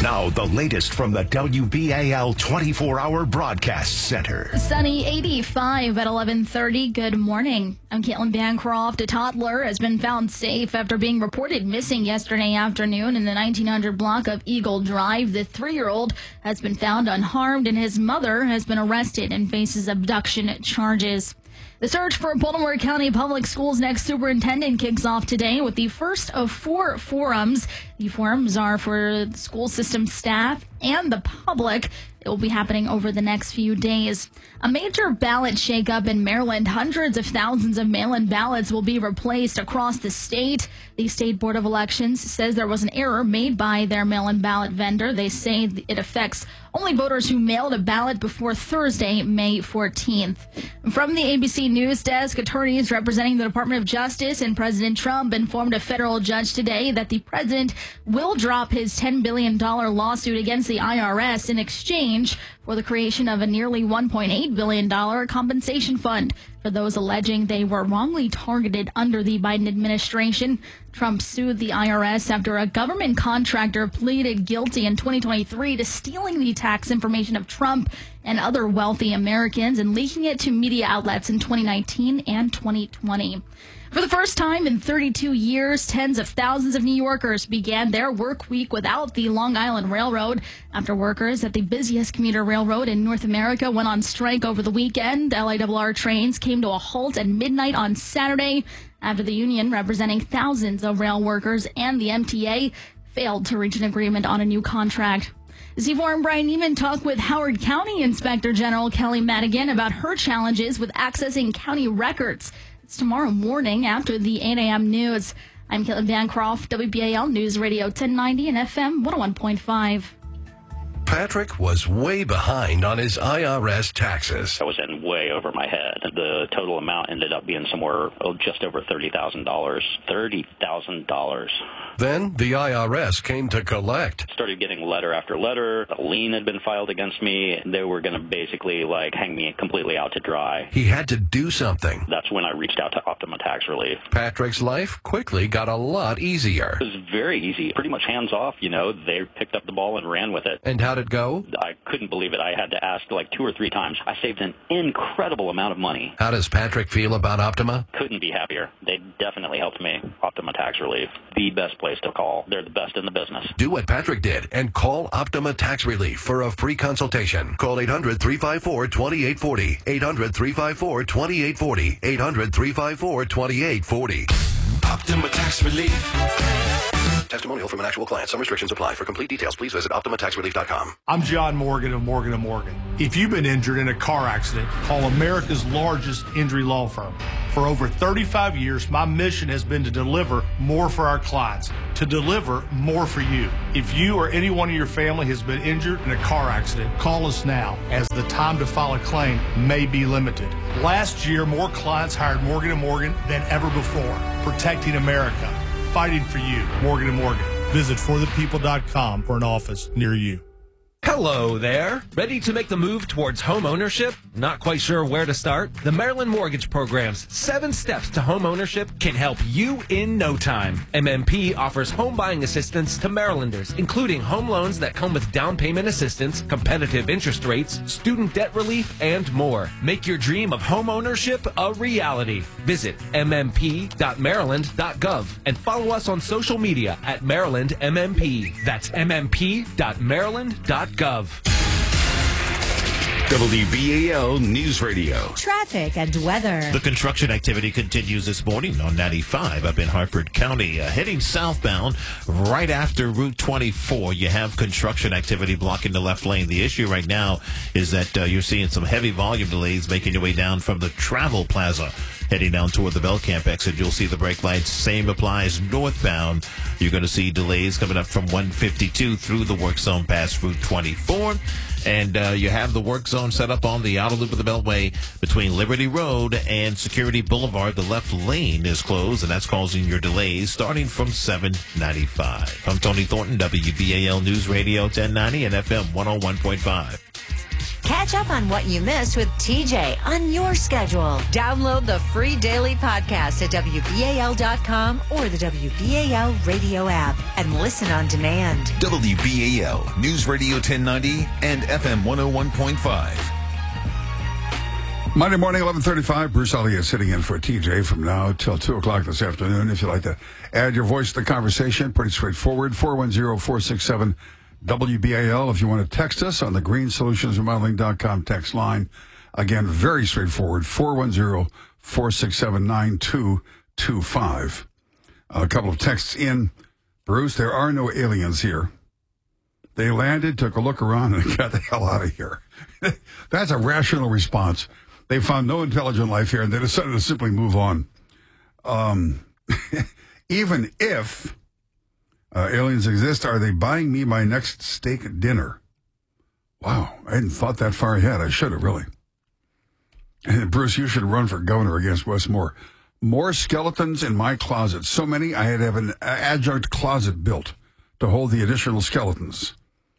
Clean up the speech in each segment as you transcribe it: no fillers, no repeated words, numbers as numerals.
Now, the latest from the WBAL 24-hour broadcast center. Sunny 85 at 11:30. Good morning. I'm Caitlin Bancroft. A toddler has been found safe after being reported missing yesterday afternoon in the 1900 block of Eagle Drive. The 3-year-old has been found unharmed, and his mother has been arrested and faces abduction charges. The search for Baltimore County Public Schools' next superintendent kicks off today with the first of 4 forums. The forums are for the school system staff and the public. It will be happening over the next few days. A major ballot shakeup in Maryland. Hundreds of thousands of mail-in ballots will be replaced across the state. The State Board of Elections says there was an error made by their mail-in ballot vendor. They say it affects only voters who mailed a ballot before Thursday, May 14th. From the ABC News Desk, attorneys representing the Department of Justice and President Trump informed a federal judge today that the president will drop his $10 billion lawsuit against the IRS in exchange for the creation of a nearly $1.8 billion compensation fund for those alleging they were wrongly targeted under the Biden administration. Trump sued the IRS after a government contractor pleaded guilty in 2023 to stealing the tax information of Trump and other wealthy Americans and leaking it to media outlets in 2019 and 2020. For the first time in 32 years, tens of thousands of New Yorkers began their work week without the Long Island Railroad. After workers at the busiest commuter railroad in North America went on strike over the weekend, LIRR trains came to a halt at midnight on Saturday after the union representing thousands of rail workers and the MTA failed to reach an agreement on a new contract. Z4 and Brian Neiman talked with Howard County Inspector General Kelly Madigan about her challenges with accessing county records. It's tomorrow morning after the 8 a.m. news. I'm Caitlin Bancroft, WBAL News Radio 1090 and FM 101.5. Patrick was way behind on his IRS taxes. I was in way over my head. The total amount ended up being somewhere just over $30,000. $30,000. Then the IRS came to collect. Started getting letter after letter. A lien had been filed against me. They were going to basically hang me completely out to dry. He had to do something. That's when I reached out to Optima Tax Relief. Patrick's life quickly got a lot easier. It was very easy. Pretty much hands off, They picked up the ball and ran with it. And how'd it go? I couldn't believe it. I had to ask 2 or 3 times. I saved an incredible amount of money. How does Patrick feel about Optima? Couldn't be happier. They definitely helped me. Optima Tax Relief. The best place to call. They're the best in the business. Do what Patrick did and call Optima Tax Relief for a free consultation. Call 800-354-2840. 800-354-2840. 800-354-2840. Optima Tax Relief. Testimonial from an actual client. Some restrictions apply. For complete details, please visit OptimaTaxRelief.com. I'm John Morgan of Morgan & Morgan. If you've been injured in a car accident, call America's largest injury law firm. For over 35 years, my mission has been to deliver more for our clients, to deliver more for you. If you or anyone in your family has been injured in a car accident, call us now, as the time to file a claim may be limited. Last year, more clients hired Morgan & Morgan than ever before, protecting America. Fighting for you, Morgan & Morgan. Visit forthepeople.com for an office near you. Hello there. Ready to make the move towards home ownership? Not quite sure where to start? The Maryland Mortgage Program's 7 steps to home ownership can help you in no time. MMP offers home buying assistance to Marylanders, including home loans that come with down payment assistance, competitive interest rates, student debt relief, and more. Make your dream of home ownership a reality. Visit mmp.maryland.gov and follow us on social media at Maryland MMP. That's mmp.maryland.gov. WBAL News Radio. Traffic and weather. The construction activity continues this morning on 95 up in Harford County. Heading southbound right after Route 24, you have construction activity blocking the left lane. The issue right now is that you're seeing some heavy volume delays making your way down from the Travel Plaza. Heading down toward the Belcamp exit, you'll see the brake lights. Same applies northbound. You're going to see delays coming up from 152 through the work zone past Route 24. And you have the work zone set up on the outer loop of the Beltway between Liberty Road and Security Boulevard. The left lane is closed, and that's causing your delays starting from 795. I'm Tony Thornton, WBAL News Radio 1090 and FM 101.5. Catch up on what you missed with TJ on your schedule. Download the free daily podcast at WBAL.com or the WBAL radio app and listen on demand. WBAL News Radio 1090 and FM 101.5. Monday morning, 11:35. Bruce Elliott sitting in for TJ from now till 2 o'clock this afternoon. If you'd like to add your voice to the conversation, pretty straightforward. 410-467-WBAL. If you want to text us on the greensolutionsremodeling.com text line. Again, very straightforward. 410-467-9225. A couple of texts in. Bruce, there are no aliens here. They landed, took a look around, and got the hell out of here. That's a rational response. They found no intelligent life here, and they decided to simply move on. Even if aliens exist, are they buying me my next steak dinner? Wow, I hadn't thought that far ahead. I should have, really. And Bruce, you should run for governor against Wes Moore. More skeletons in my closet. So many, I had to have an adjunct closet built to hold the additional skeletons.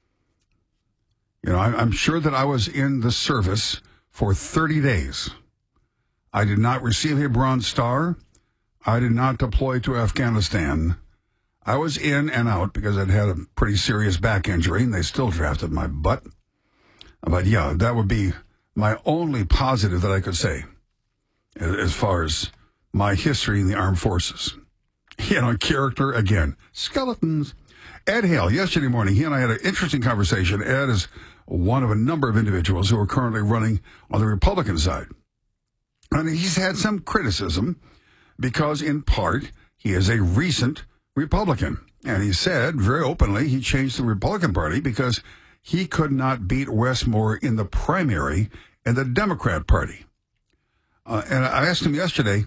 You know, I'm sure that I was in the service for 30 days. I did not receive a Bronze Star. I did not deploy to Afghanistan. I was in and out because I'd had a pretty serious back injury, and they still drafted my butt. But yeah, that would be my only positive that I could say as far as my history in the armed forces. You know, character, again, skeletons. Ed Hale, yesterday morning, he and I had an interesting conversation. Ed is one of a number of individuals who are currently running on the Republican side. And he's had some criticism because, in part, he is a recent Republican. And he said very openly he changed the Republican Party because he could not beat Wes Moore in the primary in the Democrat Party. And I asked him yesterday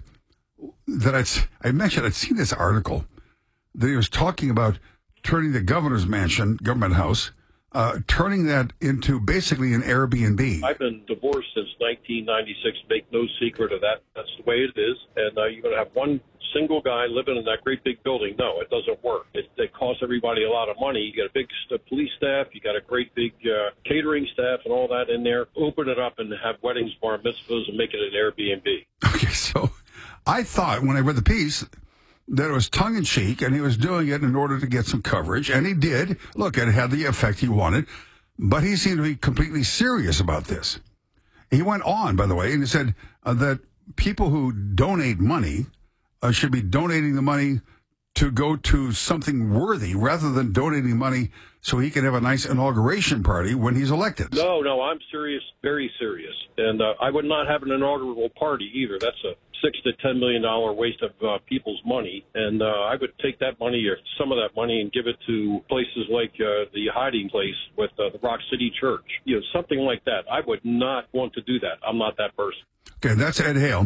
that I mentioned I'd seen this article that he was talking about turning the governor's mansion, government house, turning that into basically an Airbnb. I've been divorced since 1996. Make no secret of that. That's the way it is. And you're going to have one single guy living in that great big building. No, it doesn't work. It costs everybody a lot of money. You got a big police staff. You got a great big catering staff and all that in there. Open it up and have weddings, bar mitzvahs, and make it an Airbnb. Okay, so I thought when I read the piece that it was tongue-in-cheek, and he was doing it in order to get some coverage, and he did. Look, it had the effect he wanted, but he seemed to be completely serious about this. He went on, by the way, and he said that people who donate money should be donating the money to go to something worthy rather than donating money so he can have a nice inauguration party when he's elected. No, I'm serious, very serious. And I would not have an inaugural party either. That's a $6 to $10 million waste of people's money. And I would take that money or some of that money and give it to places like the hiding place with the Rock City Church. You know, something like that. I would not want to do that. I'm not that person. Okay, that's Ed Hale.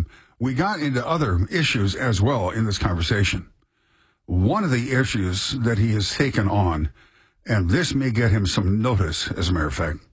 We got into other issues as well in this conversation. One of the issues that he has taken on, and this may get him some notice, as a matter of fact,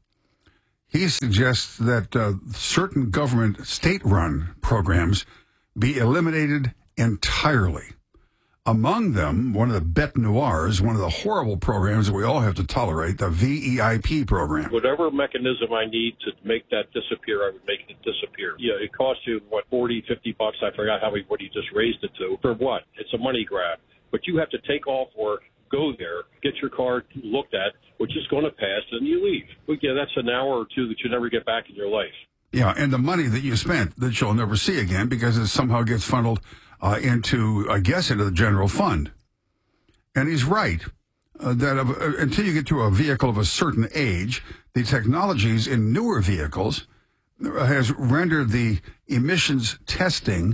he suggests that certain government state-run programs be eliminated entirely. Among them, one of the bête noirs, one of the horrible programs that we all have to tolerate, the VEIP program. Whatever mechanism I need to make that disappear, I would make it disappear. Yeah, it costs you, $40, $50? I forgot what he just raised it to. For what? It's a money grab. But you have to take off work, go there, get your card looked at, which is going to pass, and you leave. Well, yeah, that's an hour or two that you never get back in your life. Yeah, and the money that you spent that you'll never see again because it somehow gets funneled into the general fund. And he's right that until you get to a vehicle of a certain age, the technologies in newer vehicles has rendered the emissions testing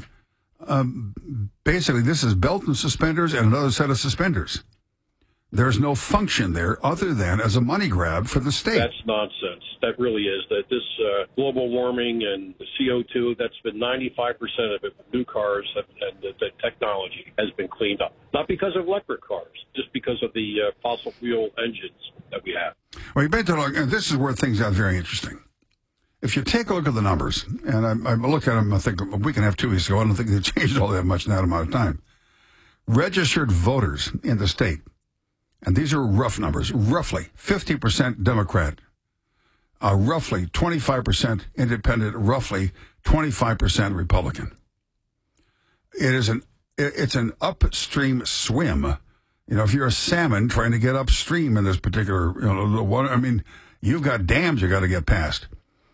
basically this is belt and suspenders and another set of suspenders. There's no function there other than as a money grab for the state. That's nonsense. That really is. That this global warming and the CO2, that's been 95% of it with new cars, and the technology has been cleaned up. Not because of electric cars, just because of the fossil fuel engines that we have. Well, you better look, and this is where things got very interesting. If you take a look at the numbers, and I look at them, I think a week and a half, 2 weeks ago, I don't think they've changed all that much in that amount of time. Registered voters in the state, and these are rough numbers, roughly 50% Democrat, roughly 25% independent, roughly 25% Republican. It's an upstream swim. If you're a salmon trying to get upstream in this particular, you've got dams you got to get past.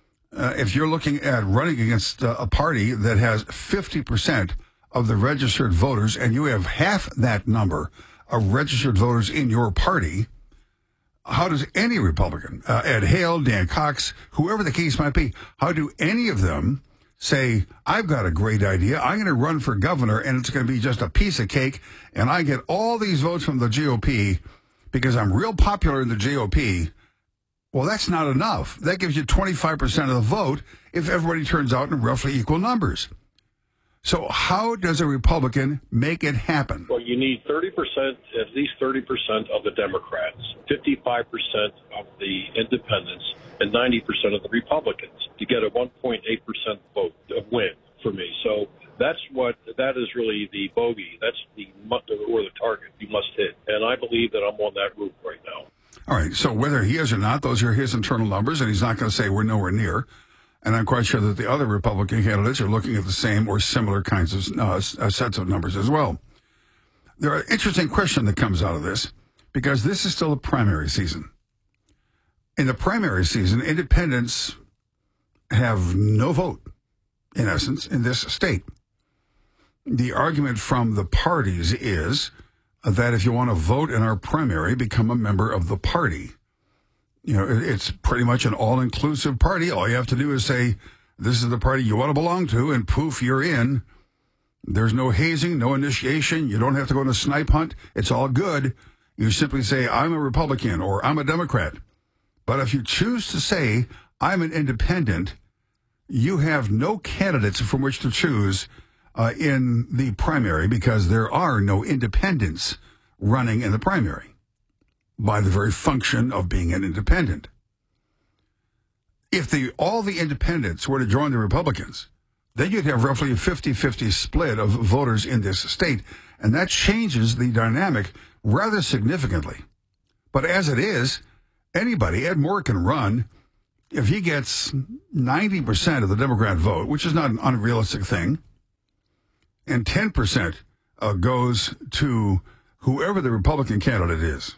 If you're looking at running against a party that has 50% of the registered voters, and you have half that number of registered voters in your party, how does any Republican, Ed Hale, Dan Cox, whoever the case might be, how do any of them say, I've got a great idea, I'm going to run for governor, and it's going to be just a piece of cake, and I get all these votes from the GOP because I'm real popular in the GOP? Well, that's not enough. That gives you 25% of the vote if everybody turns out in roughly equal numbers. So how does a Republican make it happen? Well, you need 30%, at least 30% of the Democrats, 55% of the independents, and 90% of the Republicans to get a 1.8% vote win for me. So that is really the bogey. That's the target you must hit. And I believe that I'm on that route right now. All right. So whether he is or not, those are his internal numbers, and he's not going to say we're nowhere near. And I'm quite sure that the other Republican candidates are looking at the same or similar kinds of sets of numbers as well. There are an interesting question that comes out of this, because this is still a primary season. In the primary season, independents have no vote, in essence, in this state. The argument from the parties is that if you want to vote in our primary, become a member of the party. It's pretty much an all-inclusive party. All you have to do is say, this is the party you want to belong to, and poof, you're in. There's no hazing, no initiation. You don't have to go on a snipe hunt. It's all good. You simply say, I'm a Republican or I'm a Democrat. But if you choose to say, I'm an independent, you have no candidates from which to choose in the primary, because there are no independents running in the primary by the very function of being an independent. If all the independents were to join the Republicans, then you'd have roughly a 50-50 split of voters in this state, and that changes the dynamic rather significantly. But as it is, anybody, Ed Moore can run. If he gets 90% of the Democrat vote, which is not an unrealistic thing, and 10% goes to whoever the Republican candidate is,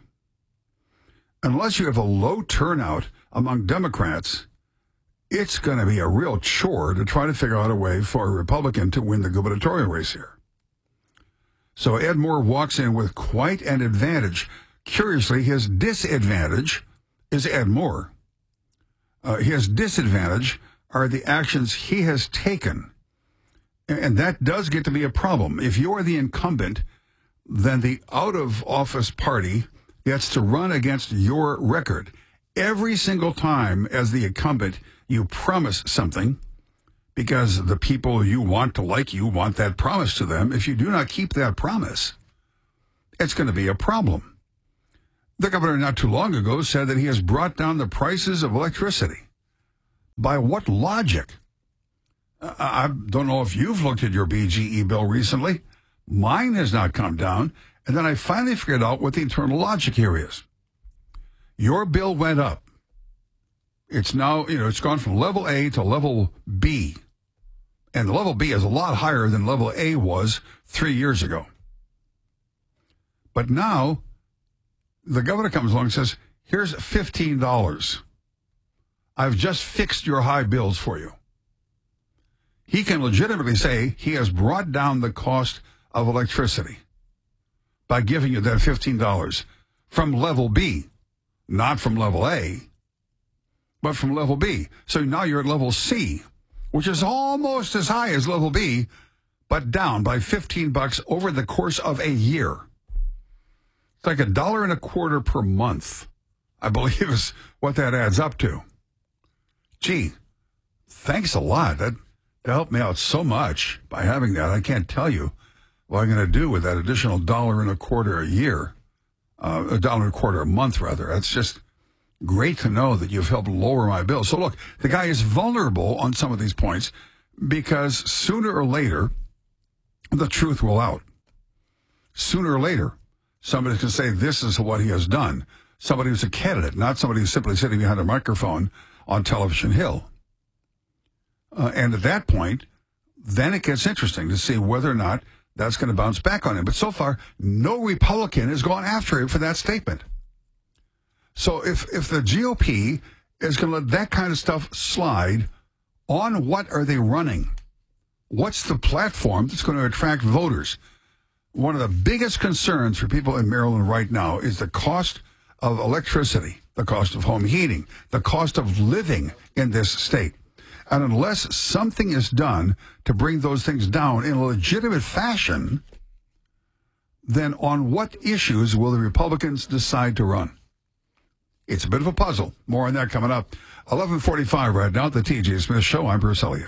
unless you have a low turnout among Democrats, it's going to be a real chore to try to figure out a way for a Republican to win the gubernatorial race here. So Ed Moore walks in with quite an advantage. Curiously, his disadvantage is Ed Moore. His disadvantage are the actions he has taken. And that does get to be a problem. If you're the incumbent, then the out-of-office party gets to run against your record. Every single time as the incumbent, you promise something because the people you want to like you want that promise to them. If you do not keep that promise, it's going to be a problem. The governor not too long ago said that he has brought down the prices of electricity. By what logic? I don't know if you've looked at your BGE bill recently. Mine has not come down. And then I finally figured out what the internal logic here is. Your bill went up. It's now, it's gone from level A to level B. And the level B is a lot higher than level A was 3 years ago. But now, the governor comes along and says, here's $15. I've just fixed your high bills for you. He can legitimately say he has brought down the cost of electricity by giving you that $15 from level B, not from level A, but from level B. So now you're at level C, which is almost as high as level B, but down by $15 over the course of a year. It's like $1.25 per month, I believe is what that adds up to. Gee, thanks a lot. That helped me out so much by having that. I can't tell you what I'm going to do with that additional $1.25 a year, $1.25 a month, rather. That's just great to know that you've helped lower my bill. So look, the guy is vulnerable on some of these points because sooner or later, the truth will out. Sooner or later, somebody's going to say this is what he has done. Somebody who's a candidate, not somebody who's simply sitting behind a microphone on Television Hill. And at that point, then it gets interesting to see whether or not that's going to bounce back on him. But so far, no Republican has gone after him for that statement. So if the GOP is going to let that kind of stuff slide, on what are they running? What's the platform that's going to attract voters? One of the biggest concerns for people in Maryland right now is the cost of electricity, the cost of home heating, the cost of living in this state. And unless something is done to bring those things down in a legitimate fashion, then on what issues will the Republicans decide to run? It's a bit of a puzzle. More on that coming up. 11:45 right now at the TJ Smith Show. I'm Bruce Elliott.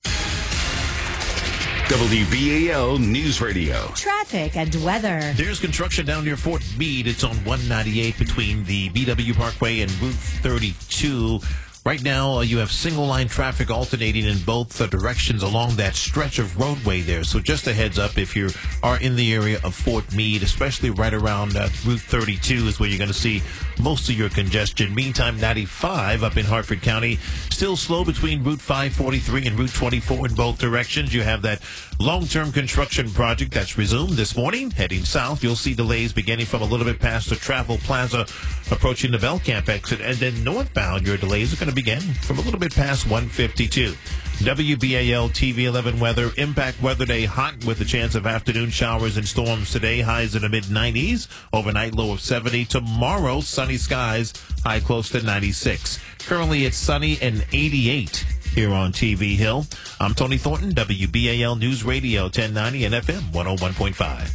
WBAL News Radio. Traffic and weather. There's construction down near Fort Meade. It's on 198 between the BW Parkway and Route 32. Right now, you have single-line traffic alternating in both directions along that stretch of roadway there. So just a heads up, if you are in the area of Fort Meade, especially right around Route 32 is where you're going to see most of your congestion. Meantime, 95 up in Hartford County, still slow between Route 543 and Route 24 in both directions. You have that long-term construction project that's resumed this morning. Heading south, you'll see delays beginning from a little bit past the Travel Plaza, approaching the Bell Camp exit. And then northbound, your delays are going to begin from a little bit past 152. WBAL TV 11 weather. Impact weather day hot with a chance of afternoon showers and storms today. Highs in the mid-90s. Overnight low of 70. Tomorrow, sunny skies. High close to 96. Currently, it's sunny and 88 here on TV Hill. I'm Tony Thornton, WBAL News Radio 1090 and FM 101.5.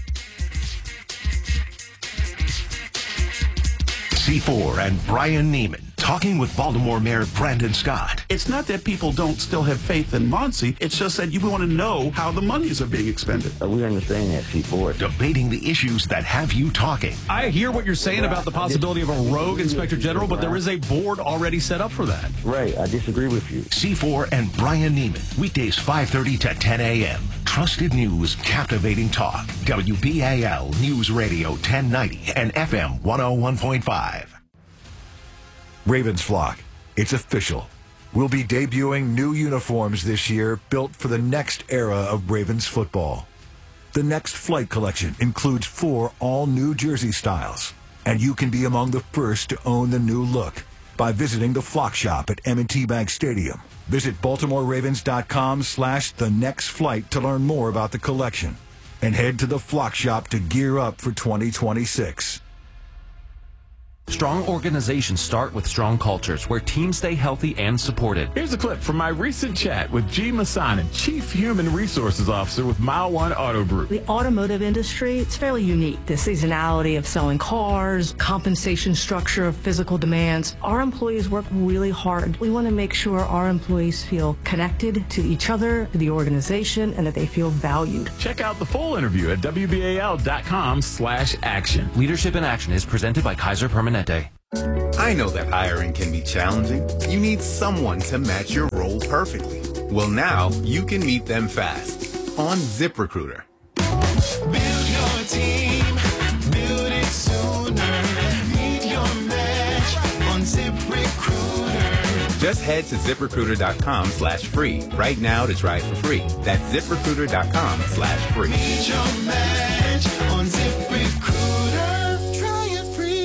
C4 and Brian Neiman talking with Baltimore Mayor Brandon Scott. It's not that people don't still have faith in Muncie. It's just that you want to know how the monies are being expended. We understand that, C4. Debating the issues that have you talking. I hear what you're saying about the possibility of a rogue inspector general, but there is a board already set up for that. Right. I disagree with you. C4 and Brian Neiman. Weekdays 5:30 to 10 a.m. Trusted news, captivating talk. WBAL News Radio 1090 and FM 101.5. Ravens Flock, it's official. We'll be debuting new uniforms this year built for the next era of Ravens football. The next flight collection includes 4 all-new jersey styles, and you can be among the first to own the new look by visiting the Flock Shop at M&T Bank Stadium. Visit BaltimoreRavens.com/thenextflight to learn more about the collection, and head to the Flock Shop to gear up for 2026. Strong organizations start with strong cultures where teams stay healthy and supported. Here's a clip from my recent chat with G. Massanin, Chief Human Resources Officer with Mile One Auto Group. The automotive industry, it's fairly unique. The seasonality of selling cars, compensation structure of physical demands. Our employees work really hard. We want to make sure our employees feel connected to each other, to the organization, and that they feel valued. Check out the full interview at WBAL.com/action. Leadership in Action is presented by Kaiser Permanente. I know that hiring can be challenging. You need someone to match your role perfectly. Well, now you can meet them fast on ZipRecruiter. Build your team, build it sooner. Meet your match on ZipRecruiter. Just head to ZipRecruiter.com/free right now to try it for free. That's ZipRecruiter.com/free. Meet your match on ZipRecruiter. Try it free.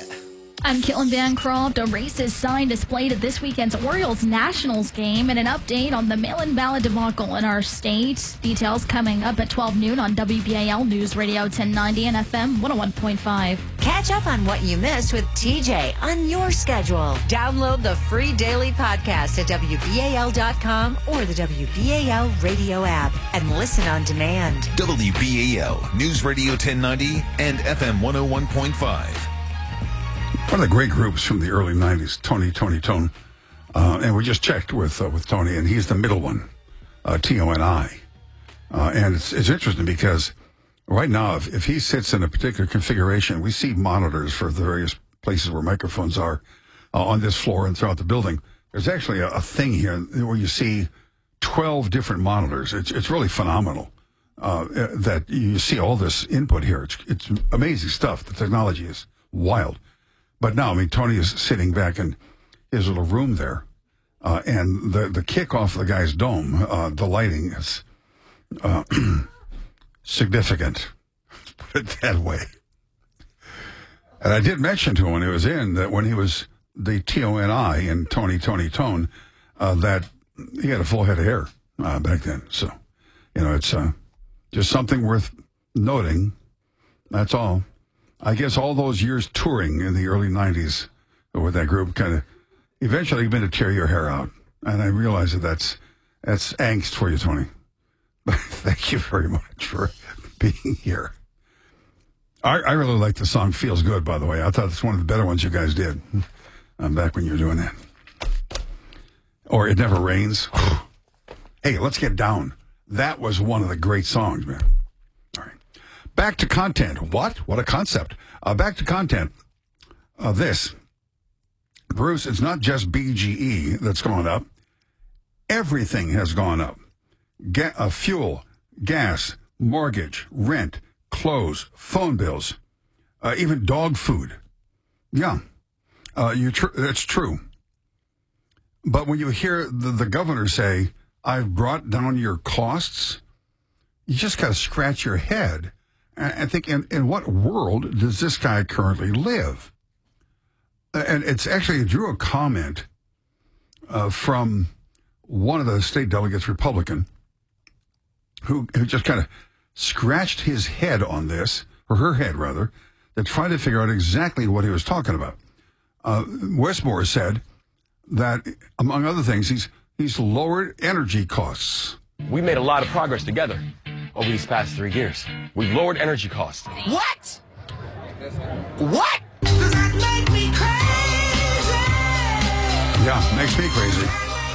I'm Caitlin Bancroft. A racist sign displayed at this weekend's Orioles-Nationals game and an update on the mail-in ballot debacle in our state. Details coming up at 12 noon on WBAL News Radio 1090 and FM 101.5. Catch up on what you missed with TJ on your schedule. Download the free daily podcast at WBAL.com or the WBAL radio app and listen on demand. WBAL News Radio 1090 and FM 101.5. One of the great groups from the early 90s, Tony Tone. And we just checked with Tony, and he's the middle one, T-O-N-I. And it's interesting because right now, if he sits in a particular configuration, we see monitors for the various places where microphones are on this floor and throughout the building. There's actually a thing here where you see 12 different monitors. It's really phenomenal that you see all this input here. It's amazing stuff. The technology is wild. But now, I mean, Tony is sitting back in his little room there, And the kickoff of the guy's dome, the lighting is significant. Let's put it that way. And I did mention to him when he was in that when he was the T-O-N-I in Tony Tone, that he had a full head of hair back then. So, it's just something worth noting. That's all. I guess all those years touring in the early 90s with that group kind of eventually began to tear your hair out. And I realize that's angst for you, Tony. But thank you very much for being here. I really like the song Feels Good, by the way. I thought it's one of the better ones you guys did back when you were doing that. Or It Never Rains. Hey, let's get down. That was one of the great songs, man. All right. Back to content. What? What a concept. Back to content. This. Bruce, it's not just BGE that's gone up. Everything has gone up. Fuel, gas, mortgage, rent, clothes, phone bills, even dog food. Yeah, that's true. But when you hear the governor say, I've brought down your costs, you just got to scratch your head and think, in what world does this guy currently live? And it's actually, it drew a comment from one of the state delegates, Republican, who just kind of scratched his head on this, or her head rather, to try to figure out exactly what he was talking about. Westmore said that, among other things, he's lowered energy costs. We made a lot of progress together over these past 3 years. We've lowered energy costs. What? What? Does that make me crazy? Yeah, makes me crazy.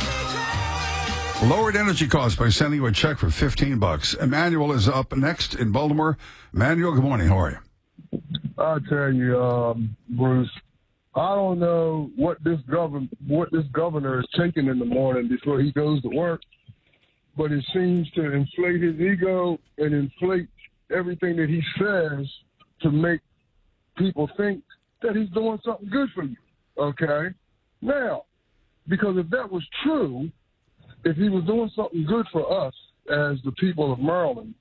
Lowered energy costs by sending you a check for $15. Emmanuel is up next in Baltimore. Emmanuel, good morning. How are you? I'll tell you, Bruce, I don't know what this governor is taking in the morning before he goes to work, but it seems to inflate his ego and inflate everything that he says to make people think that he's doing something good for you. Okay? Now, because if that was true, if he was doing something good for us as the people of Maryland,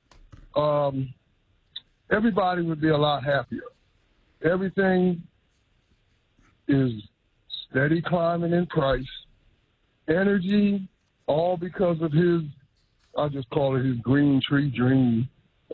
everybody would be a lot happier. Everything is steady climbing in price. Energy, all because of his, I'll just call it his green tree dream.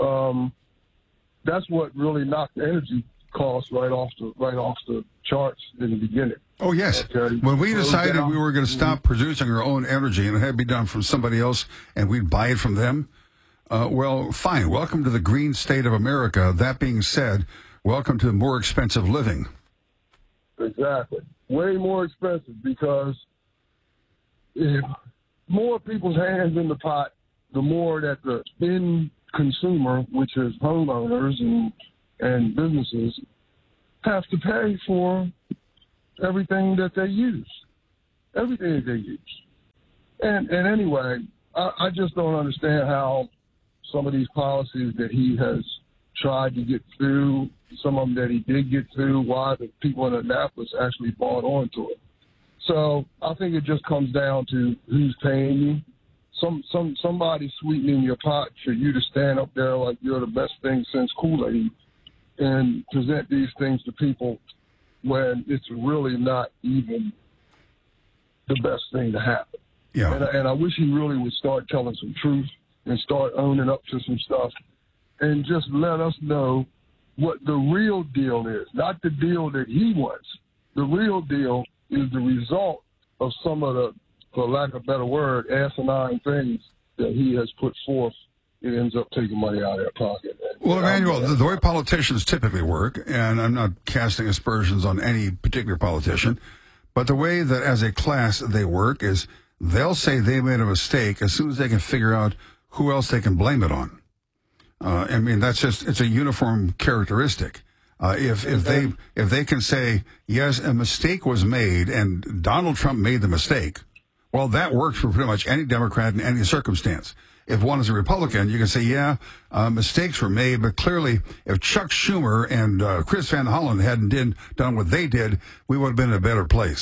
That's what really knocked the energy costs right off the charts in the beginning. Oh, yes. Okay. When we decided we were going to stop producing our own energy and it had to be done from somebody else and we'd buy it from them, well, fine. Welcome to the green state of America. That being said, welcome to more expensive living. Exactly. Way more expensive because if more people's hands in the pot, the more that the end consumer, which is homeowners and businesses, have to pay for everything that they use. Everything that they use. And anyway, I just don't understand how some of these policies that he has tried to get through, some of them that he did get through, why the people in Annapolis actually bought onto it. So I think it just comes down to who's paying you. Somebody sweetening your pot for you to stand up there like you're the best thing since Kool-Aid and present these things to people when it's really not even the best thing to happen. Yeah. And I wish he really would start telling some truth and start owning up to some stuff and just let us know what the real deal is, not the deal that he wants. The real deal is the result of some of the, for lack of a better word, asinine things that he has put forth. It ends up taking money out of their pocket. Well, Emmanuel, the way politicians typically work, and I'm not casting aspersions on any particular politician, but the way that as a class they work is they'll say they made a mistake as soon as they can figure out who else they can blame it on. I mean, that's just, it's a uniform characteristic. If they can say, yes, a mistake was made and Donald Trump made the mistake, well, that works for pretty much any Democrat in any circumstance. If one is a Republican, you can say, yeah, mistakes were made, but clearly if Chuck Schumer and Chris Van Hollen hadn't done what they did, we would have been in a better place.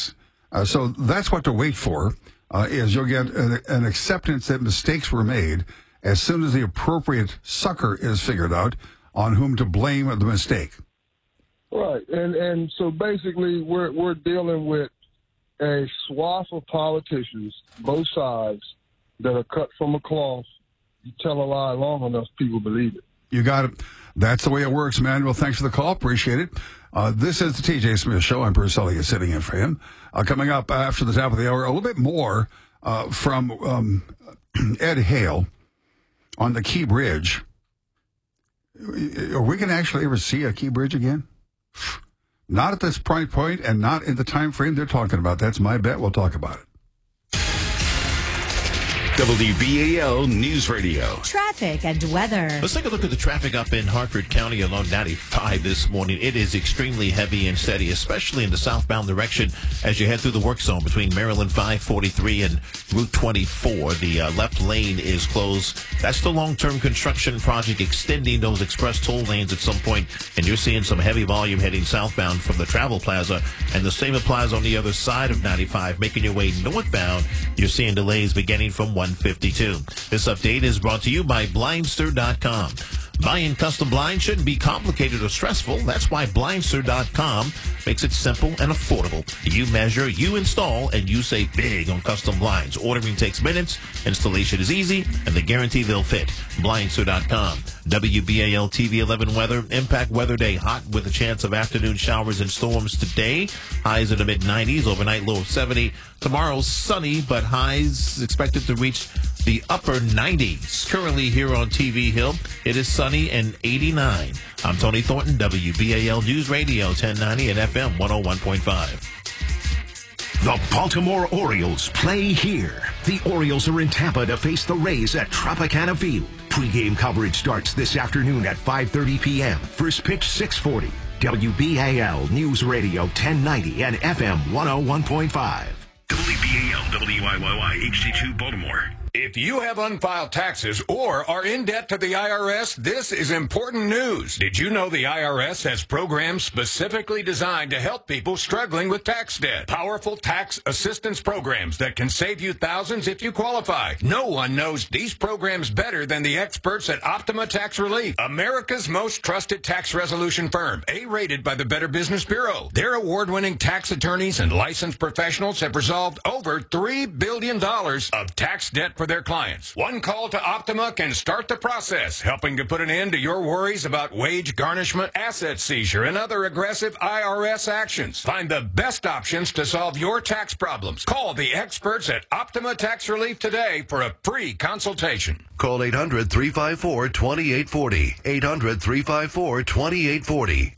So that's what to wait for, is you'll get an acceptance that mistakes were made as soon as the appropriate sucker is figured out on whom to blame the mistake. Right, and so basically we're dealing with a swath of politicians, both sides, that are cut from a cloth. You tell a lie long enough, people believe it. You got it. That's the way it works, Manuel. Thanks for the call. Appreciate it. This is the T.J. Smith Show. I'm Bruce Elliott sitting in for him. Coming up after the top of the hour, a little bit more from Ed Hale on the Key Bridge. Are we going to actually ever see a Key Bridge again? Not at this point and not in the time frame they're talking about. That's my bet. We'll talk about it. WBAL News Radio. Traffic and weather. Let's take a look at the traffic up in Hartford County along 95 this morning. It is extremely heavy and steady, especially in the southbound direction as you head through the work zone between Maryland 543 and Route 24. The left lane is closed. That's the long-term construction project extending those express toll lanes at some point, and you're seeing some heavy volume heading southbound from the Travel Plaza, and the same applies on the other side of 95. Making your way northbound, you're seeing delays beginning from 152. This update is brought to you by Blindster.com. Buying custom blinds shouldn't be complicated or stressful. That's why Blindster.com makes it simple and affordable. You measure, you install, and you save big on custom blinds. Ordering takes minutes, installation is easy, and they guarantee they'll fit. Blindster.com. WBAL TV 11 weather. Impact weather day hot with a chance of afternoon showers and storms today. Highs in the mid-90s, overnight low of 70. Tomorrow sunny, but highs expected to reach the upper 90s. Currently here on TV Hill, it is sunny and 89. I'm Tony Thornton, WBAL News Radio 1090 and FM 101.5. The Baltimore Orioles play here. The Orioles are in Tampa to face the Rays at Tropicana Field. Pre-game coverage starts this afternoon at 5:30 p.m. First pitch 6:40. WBAL News Radio 1090 and FM 101.5. WBAL WIYY HD2 Baltimore. If you have unfiled taxes or are in debt to the IRS, this is important news. Did you know the IRS has programs specifically designed to help people struggling with tax debt? Powerful tax assistance programs that can save you thousands if you qualify. No one knows these programs better than the experts at Optima Tax Relief, America's most trusted tax resolution firm, A-rated by the Better Business Bureau. Their award-winning tax attorneys and licensed professionals have resolved over $3 billion of tax debt for their clients. One call to Optima can start the process, helping to put an end to your worries about wage garnishment, asset seizure, and other aggressive IRS actions. Find the best options to solve your tax problems. Call the experts at Optima Tax Relief today for a free consultation. Call 800-354-2840. 800-354-2840.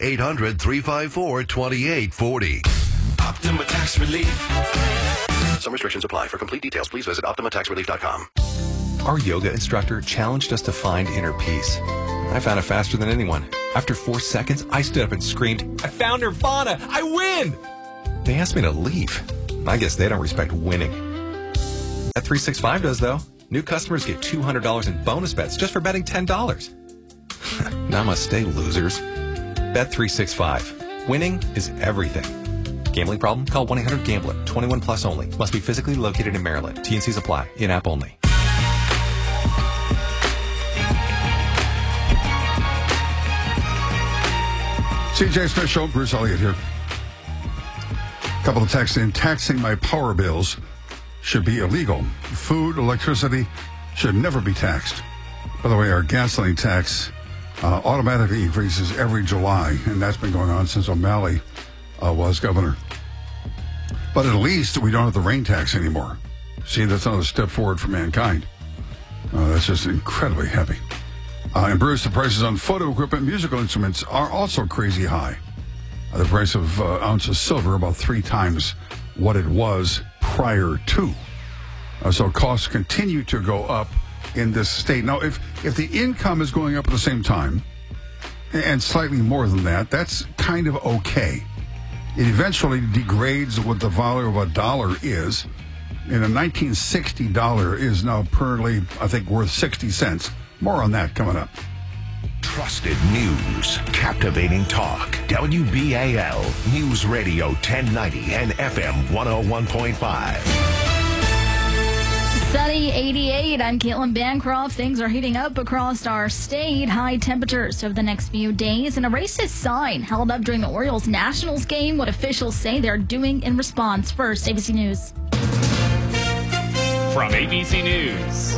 800-354-2840. Optima Tax Relief. Some restrictions apply. For complete details, please visit OptimaTaxRelief.com. Our yoga instructor challenged us to find inner peace. I found it faster than anyone. After 4 seconds, I stood up and screamed, "I found Nirvana! I win!" They asked me to leave. I guess they don't respect winning. Bet365 does, though. New customers get $200 in bonus bets just for betting $10. Namaste, losers. Bet365. Winning is everything. Gambling problem? Call 1-800-GAMBLER. 21 plus only. Must be physically located in Maryland. T&Cs apply. In-app only. T.J. Smith Show, Bruce Elliott here. A couple of texts in. Taxing my power bills should be illegal. Food, electricity should never be taxed. By the way, our gasoline tax automatically increases every July, and that's been going on since O'Malley was governor. But at least we don't have the rain tax anymore. See, that's another step forward for mankind. That's just incredibly heavy. And Bruce, the prices on photo equipment, musical instruments are also crazy high. The price of ounce of silver about 3 times what it was prior to. So costs continue to go up in this state. Now, if the income is going up at the same time, and slightly more than that, that's kind of okay. It eventually degrades what the value of a dollar is. And a $1960 is now currently, I think, worth 60 cents. More on that coming up. Trusted news. Captivating talk. WBAL News Radio 1090 and FM 101.5. Sunny 88. I'm Caitlin Bancroft. Things are heating up across our state. High temperatures over the next few days. And a racist sign held up during the Orioles Nationals game. What officials say they're doing in response. First, ABC News. From ABC News.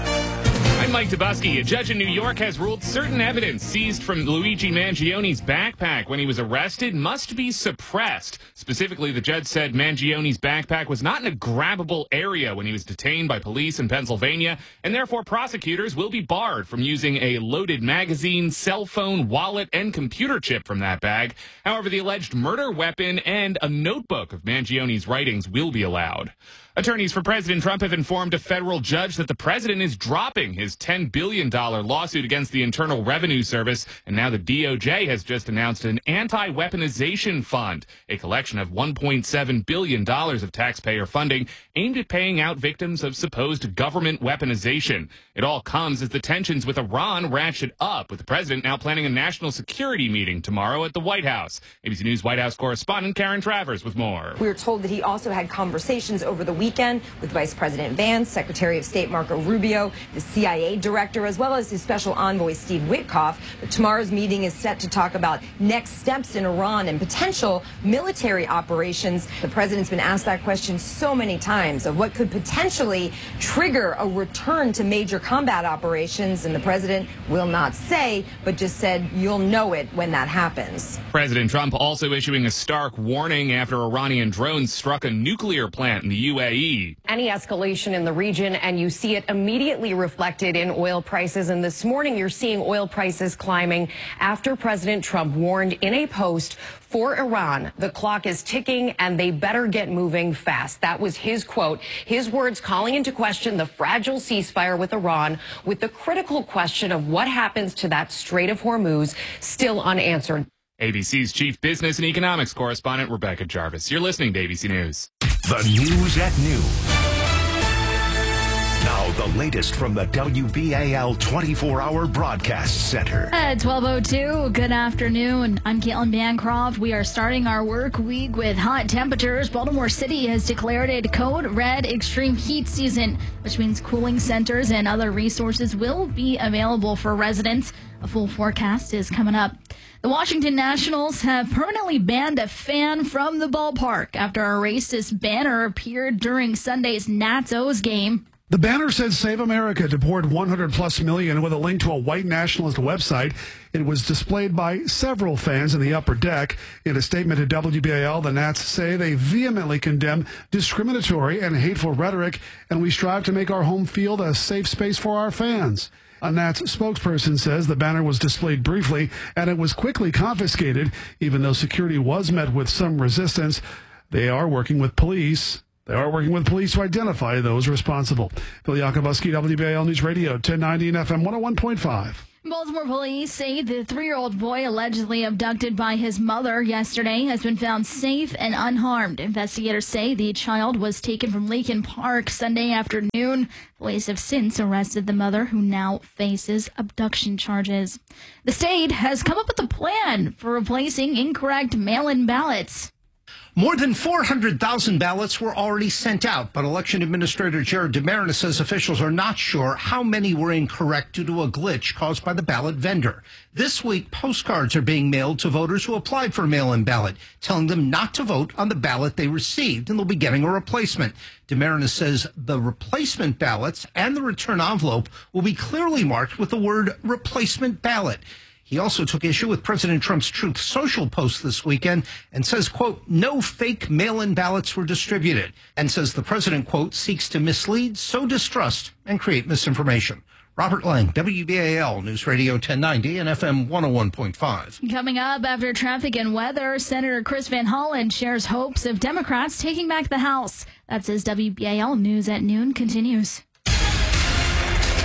I'm Mike Dubusky. A judge in New York has ruled certain evidence seized from Luigi Mangione's backpack when he was arrested must be suppressed. Specifically, the judge said Mangione's backpack was not in a grabbable area when he was detained by police in Pennsylvania, and therefore prosecutors will be barred from using a loaded magazine, cell phone, wallet, and computer chip from that bag. However, the alleged murder weapon and a notebook of Mangione's writings will be allowed. Attorneys for President Trump have informed a federal judge that the president is dropping his $10 billion lawsuit against the Internal Revenue Service, and now the DOJ has just announced an anti-weaponization fund, a collection of $1.7 billion of taxpayer funding aimed at paying out victims of supposed government weaponization. It all comes as the tensions with Iran ratchet up, with the president now planning a national security meeting tomorrow at the White House. ABC News White House correspondent Karen Travers with more. We were told that he also had conversations over the weekend with Vice President Vance, Secretary of State Marco Rubio, the CIA director, as well as his special envoy Steve Witkoff. But tomorrow's meeting is set to talk about next steps in Iran and potential military operations. The president's been asked that question so many times of what could potentially trigger a return to major combat operations, and the president will not say, but just said you'll know it when that happens. President Trump also issuing a stark warning after Iranian drones struck a nuclear plant in the UAE. Any escalation in the region, and you see it immediately reflected in oil prices. And this morning, you're seeing oil prices climbing after President Trump warned in a post for Iran, the clock is ticking and they better get moving fast. That was his quote. His words calling into question the fragile ceasefire with Iran, with the critical question of what happens to that Strait of Hormuz still unanswered. ABC's chief business and economics correspondent, Rebecca Jarvis. You're listening to ABC News. The news at noon. Now the latest from the WBAL 24-hour broadcast center. At 12:02, good afternoon. I'm Caitlin Bancroft. We are starting our work week with hot temperatures. Baltimore City has declared it code red extreme heat season, which means cooling centers and other resources will be available for residents. A full forecast is coming up. The Washington Nationals have permanently banned a fan from the ballpark after a racist banner appeared during Sunday's Nats-O's game. The banner said Save America to poured $100+ million with a link to a white nationalist website. It was displayed by several fans in the upper deck. In a statement to WBAL, the Nats say they vehemently condemn discriminatory and hateful rhetoric, and we strive to make our home field a safe space for our fans. A Nats spokesperson says the banner was displayed briefly and it was quickly confiscated, even though security was met with some resistance. They are working with police. to identify those responsible. Bill Yakubowski, WBAL News Radio, 1090 and FM 101.5. Baltimore police say the 3-year-old boy allegedly abducted by his mother yesterday has been found safe and unharmed. Investigators say the child was taken from Lakin Park Sunday afternoon. Police have since arrested the mother, who now faces abduction charges. The state has come up with a plan for replacing incorrect mail-in ballots. More than 400,000 ballots were already sent out, but Election Administrator Jared DeMarinis says officials are not sure how many were incorrect due to a glitch caused by the ballot vendor. This week, postcards are being mailed to voters who applied for a mail-in ballot, telling them not to vote on the ballot they received, and they'll be getting a replacement. DeMarinis says the replacement ballots and the return envelope will be clearly marked with the word replacement ballot. He also took issue with President Trump's Truth Social post this weekend and says, quote, no fake mail-in ballots were distributed, and says the president, quote, seeks to mislead, sow distrust, and create misinformation. Robert Lang, WBAL News Radio 1090 and FM 101.5. Coming up after traffic and weather, Senator Chris Van Hollen shares hopes of Democrats taking back the House. That's as WBAL News at Noon continues.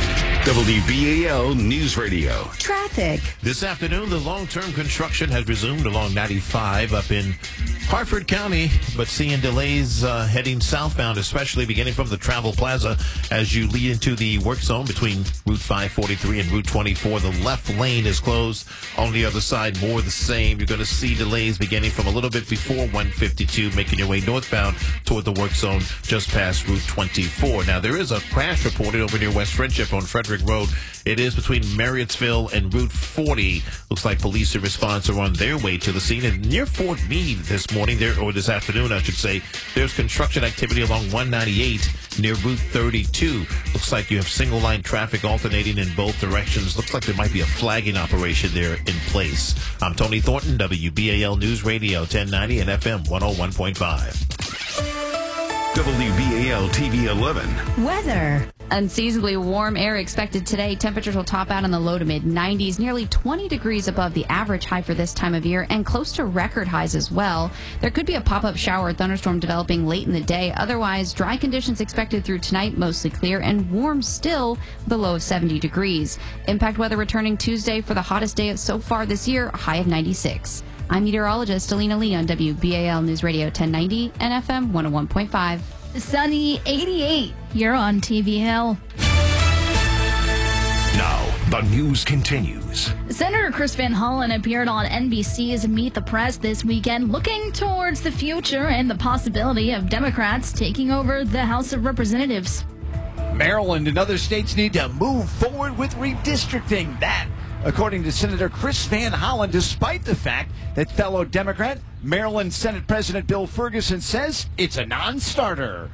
WBAL News Radio. Traffic. This afternoon, the long-term construction has resumed along 95 up in Harford County, but seeing delays heading southbound, especially beginning from the Travel Plaza as you lead into the work zone between Route 543 and Route 24. The left lane is closed. On the other side, more the same. You're going to see delays beginning from a little bit before 152, making your way northbound toward the work zone just past Route 24. Now, there is a crash reported over near West Friendship on Frederick Road. It is between Marriottsville and Route 40. Looks like police and response are on their way to the scene. And near Fort Meade this morning, or this afternoon, I should say, there's construction activity along 198 near Route 32. Looks like you have single line traffic alternating in both directions. Looks like there might be a flagging operation there in place. I'm Tony Thornton, WBAL News Radio 1090 and FM 101.5. WBAL TV 11. Weather. Unseasonably warm air expected today. Temperatures will top out in the low to mid 90s, nearly 20 degrees above the average high for this time of year and close to record highs as well. There could be a pop-up shower or thunderstorm developing late in the day. Otherwise, dry conditions expected through tonight, mostly clear and warm still with a low of 70 degrees. Impact weather returning Tuesday for the hottest day so far this year, a high of 96. I'm meteorologist Alina Lee on WBAL News Radio 1090 and FM 101.5. Sunny 88 here on TV Hill. Now, the news continues. Senator Chris Van Hollen appeared on NBC's Meet the Press this weekend, looking towards the future and the possibility of Democrats taking over the House of Representatives. Maryland and other states need to move forward with redistricting. That, according to Senator Chris Van Hollen, despite the fact that fellow Democrat Maryland Senate President Bill Ferguson says it's a non-starter.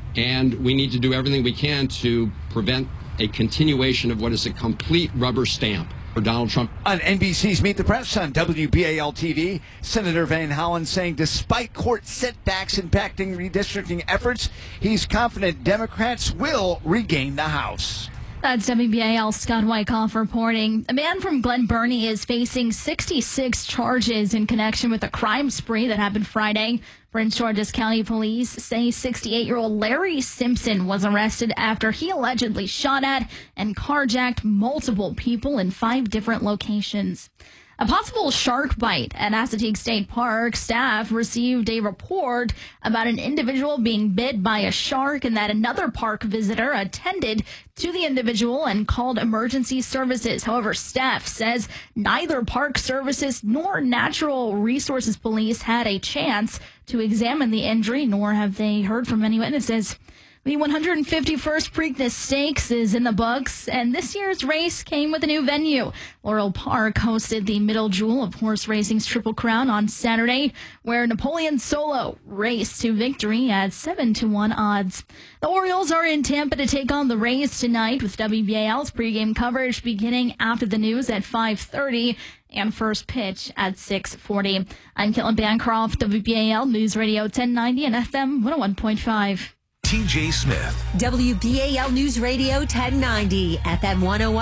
And we need to do everything we can to prevent a continuation of what is a complete rubber stamp for Donald Trump. On NBC's Meet the Press on WBAL TV, Senator Van Hollen saying despite court setbacks impacting redistricting efforts, he's confident Democrats will regain the House. That's WBAL Scott Wyckoff reporting. A man from Glen Burnie is facing 66 charges in connection with a crime spree that happened Friday. Prince George's County Police say 68-year-old Larry Simpson was arrested after he allegedly shot at and carjacked multiple people in 5 different locations. A possible shark bite at Assateague State Park. Staff received a report about an individual being bit by a shark and that another park visitor attended to the individual and called emergency services. However, staff says neither Park Services nor Natural Resources Police had a chance to examine the injury, nor have they heard from any witnesses. The 151st Preakness Stakes is in the books, and this year's race came with a new venue. Laurel Park hosted the middle jewel of horse racing's Triple Crown on Saturday, where Napoleon Solo raced to victory at 7-1 odds. The Orioles are in Tampa to take on the Rays tonight, with WBAL's pregame coverage beginning after the news at 5:30 and first pitch at 6:40. I'm Caitlin Bancroft, WBAL News Radio 1090 and FM 101.5. TJ Smith. WBAL News Radio 1090, FM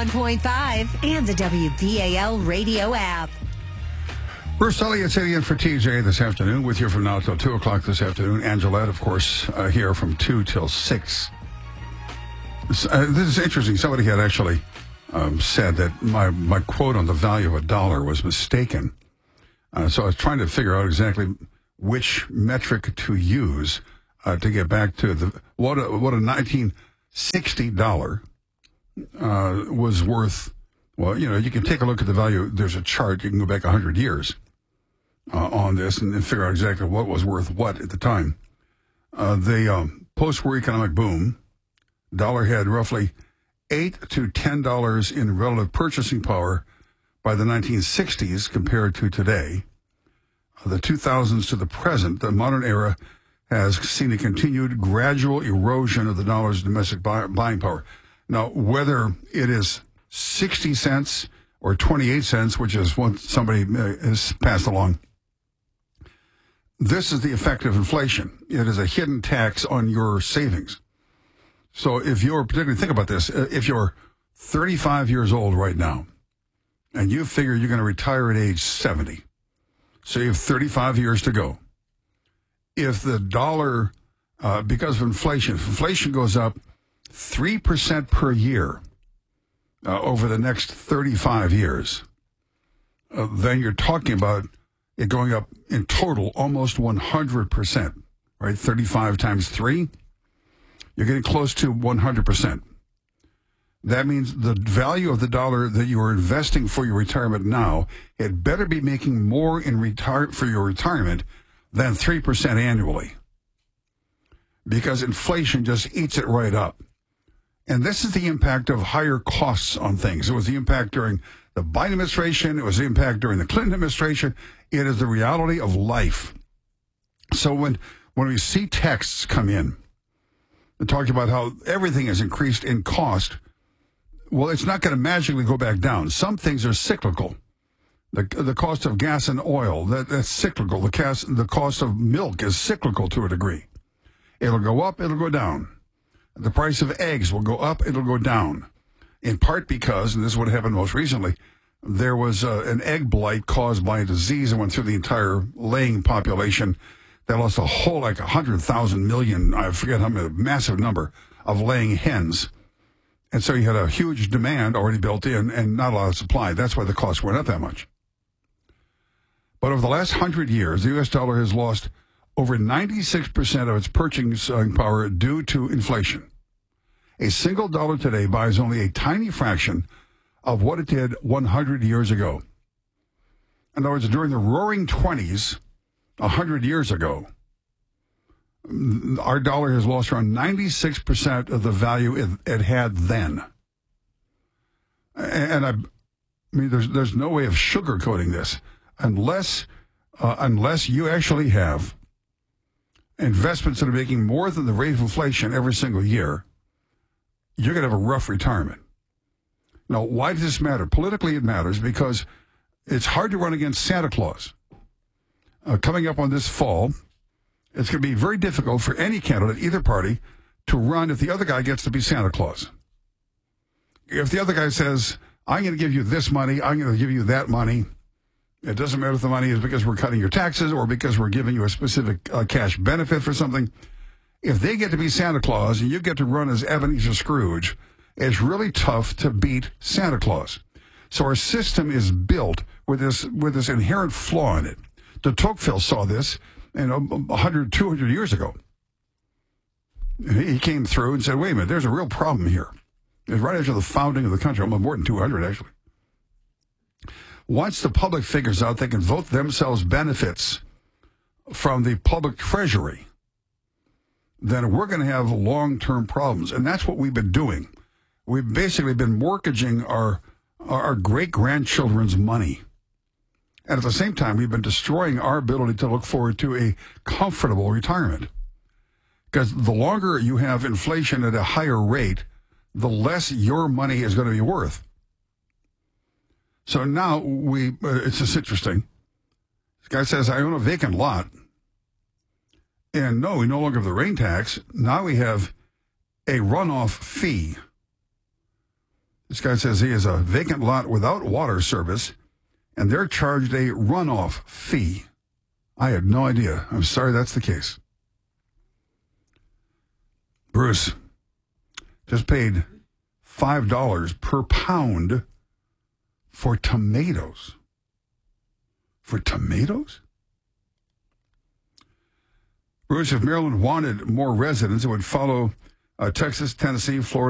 101.5, and the WBAL radio app. Bruce Elliott sitting in for TJ this afternoon, with you from now till 2 o'clock this afternoon. Angelette, of course, here from 2 till 6. This is interesting. Somebody had actually said that my quote on the value of a dollar was mistaken. So I was trying to figure out exactly which metric to use to get back to what a 1960 dollar was worth. Well, you know, you can take a look at the value. There's a chart. You can go back 100 years on this and figure out exactly what was worth what at the time. The post-war economic boom, dollar had roughly $8 to $10 in relative purchasing power by the 1960s compared to today. The 2000s to the present, the modern era has seen a continued gradual erosion of the dollar's domestic buying power. Now, whether it is 60 cents or 28 cents, which is what somebody has passed along, this is the effect of inflation. It is a hidden tax on your savings. So if you're, particularly think about this, if you're 35 years old right now and you figure you're going to retire at age 70, so you have 35 years to go. If the dollar, because of inflation, if inflation goes up 3% per year, over the next 35 years, then you're talking about it going up in total almost 100%, right? 35 times 3, you're getting close to 100%. That means the value of the dollar that you are investing for your retirement now, it better be making more for your retirement than 3% annually, because inflation just eats it right up. And this is the impact of higher costs on things. It was the impact during the Biden administration. It was the impact during the Clinton administration. It is the reality of life. So when we see texts come in and talk about how everything has increased in cost, well, it's not going to magically go back down. Some things are cyclical. The cost of gas and oil, that's cyclical. The cost of milk is cyclical to a degree. It'll go up, it'll go down. The price of eggs will go up, it'll go down. In part because, and this is what happened most recently, there was an egg blight caused by a disease that went through the entire laying population that lost a whole, 100,000 million, I forget how many, massive number of laying hens. And so you had a huge demand already built in and not a lot of supply. That's why the costs went up that much. But over the last 100 years, the U.S. dollar has lost over 96% of its purchasing power due to inflation. A single dollar today buys only a tiny fraction of what it did 100 years ago. In other words, during the roaring 20s, 100 years ago, our dollar has lost around 96% of the value it had then. And I mean, there's no way of sugarcoating this unless you actually have investments that are making more than the rate of inflation every single year. You're going to have a rough retirement. Now, why does this matter? Politically, it matters because it's hard to run against Santa Claus. Coming up on this fall, it's going to be very difficult for any candidate, either party, to run if the other guy gets to be Santa Claus. If the other guy says, I'm going to give you this money, I'm going to give you that money, it doesn't matter if the money is because we're cutting your taxes or because we're giving you a specific cash benefit for something. If they get to be Santa Claus and you get to run as Ebenezer Scrooge, it's really tough to beat Santa Claus. So our system is built with this inherent flaw in it. De Tocqueville saw this 100, 200 years ago. He came through and said, wait a minute, there's a real problem here. It was right after the founding of the country, more than 200 actually. Once the public figures out they can vote themselves benefits from the public treasury, then we're going to have long-term problems. And that's what we've been doing. We've basically been mortgaging our great-grandchildren's money. And at the same time, we've been destroying our ability to look forward to a comfortable retirement. Because the longer you have inflation at a higher rate, the less your money is going to be worth. So now it's just interesting. This guy says, I own a vacant lot. And no, we no longer have the rain tax. Now we have a runoff fee. This guy says he has a vacant lot without water service, and they're charged a runoff fee. I had no idea. I'm sorry that's the case. Bruce just paid $5 per pound for tomatoes. For tomatoes? Bruce, if Maryland wanted more residents, it would follow Texas, Tennessee, Florida,